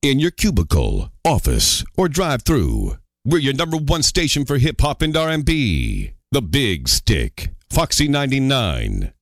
in your cubicle, office, or drive-through. We're your number one station for hip-hop and R&B. The Big Stick, Foxy 99.